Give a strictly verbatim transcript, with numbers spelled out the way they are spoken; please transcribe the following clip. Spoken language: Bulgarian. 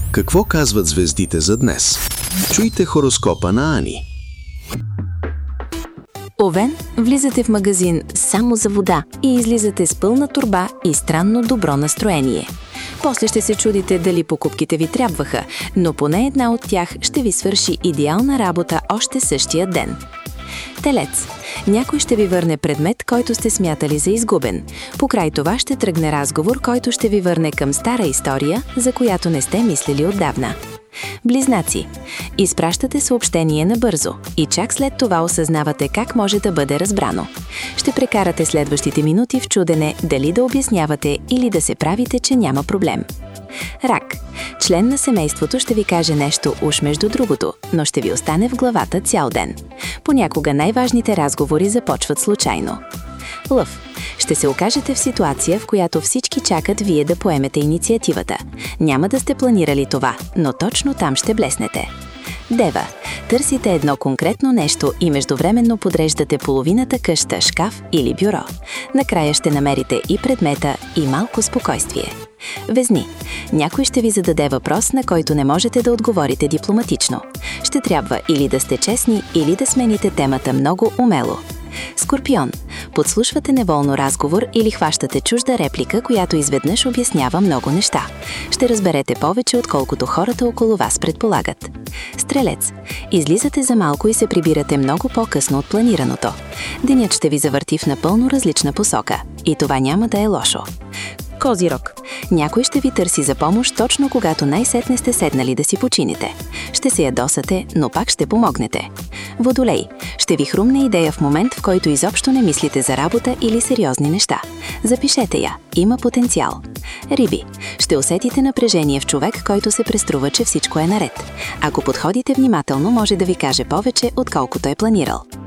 Какво казват звездите за днес? Чуйте хороскопа на Ани. Овен, влизате в магазин само за вода и излизате с пълна торба и странно добро настроение. После ще се чудите дали покупките ви трябваха, но поне една от тях ще ви свърши идеална работа още същия ден. Телец. Някой ще ви върне предмет, който сте смятали за изгубен. Покрай това ще тръгне разговор, който ще ви върне към стара история, за която не сте мислили отдавна. Близнаци. Изпращате съобщение набързо и чак след това осъзнавате как може да бъде разбрано. Ще прекарате следващите минути в чудене дали да обяснявате или да се правите, че няма проблем. Рак. Член на семейството ще ви каже нещо уж между другото, но ще ви остане в главата цял ден. Понякога най-важните разговори започват случайно. Лъв. Ще се окажете в ситуация, в която всички чакат вие да поемете инициативата. Няма да сте планирали това, но точно там ще блеснете. Дева. Търсите едно конкретно нещо и междувременно подреждате половината къща, шкаф или бюро. Накрая ще намерите и предмета, и малко спокойствие. Везни. Някой ще ви зададе въпрос, на който не можете да отговорите дипломатично. Ще трябва или да сте честни, или да смените темата много умело. Скорпион. Подслушвате неволно разговор или хващате чужда реплика, която изведнъж обяснява много неща. Ще разберете повече, отколкото хората около вас предполагат. Стрелец. Излизате за малко и се прибирате много по-късно от планираното. Денят ще ви завърти в напълно различна посока. И това няма да е лошо. Козирог. Някой ще ви търси за помощ точно когато най-сетне сте седнали да си почините. Ще се ядосате, но пак ще помогнете. Водолей. Ще ви хрумне идея в момент, в който изобщо не мислите за работа или сериозни неща. Запишете я. Има потенциал. Риби. Ще усетите напрежение в човек, който се преструва, че всичко е наред. Ако подходите внимателно, може да ви каже повече, отколкото е планирал.